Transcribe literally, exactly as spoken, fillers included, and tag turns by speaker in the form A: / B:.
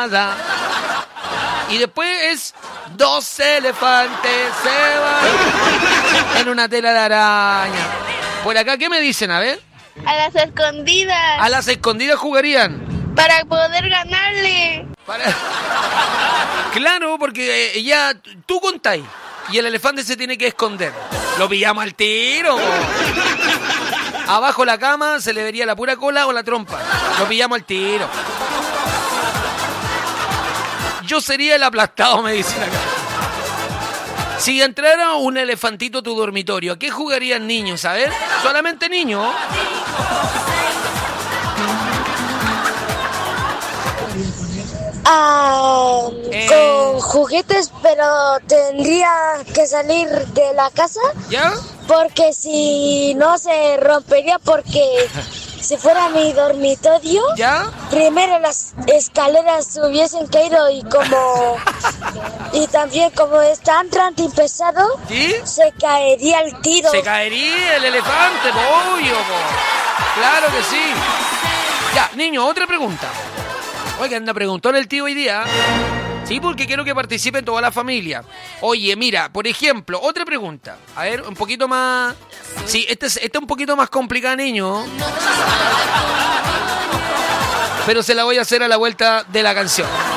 A: nada. Y después es dos elefantes se van en una tela de araña. Por acá, ¿qué me dicen? A ver.
B: A las escondidas.
A: A las escondidas jugarían.
B: Para poder ganarle.
A: Para... Claro, porque eh, ya tú contáis y el elefante se tiene que esconder. Lo pillamos al tiro. Abajo la cama se le vería la pura cola o la trompa. Lo pillamos al tiro. Yo sería el aplastado, me dicen acá. Si entrara un elefantito a tu dormitorio, ¿a qué jugarían niños? A ver, solamente niños.
C: Ah,
A: eh...
C: con juguetes, pero tendría que salir de la casa.
A: ¿Ya?
C: Porque si no se rompería, porque si fuera mi dormitorio,
A: ¿ya?
C: Primero las escaleras hubiesen caído y como y también como es tan grande y pesado,
A: ¿sí?
C: Se caería el tiro.
A: Se caería el elefante, obvio, po. Claro que sí. Ya, niño, otra pregunta. Oigan, me preguntó el tío hoy día. Sí, porque quiero que participen toda la familia. Oye, mira, por ejemplo, otra pregunta. A ver, un poquito más... Sí, esta es, esta es un poquito más complicada, niño. Pero se la voy a hacer a la vuelta de la canción.